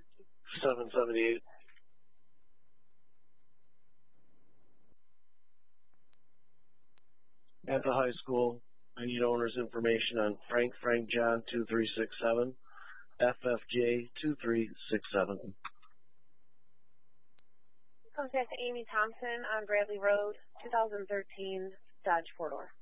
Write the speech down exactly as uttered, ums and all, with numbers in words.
seven seventy-eight. At the high school, I need owner's information on Frank Frank John two three six seven, F F J two three six seven. Contact Amy Thompson on Bradley Road, two thousand thirteen Dodge four-door.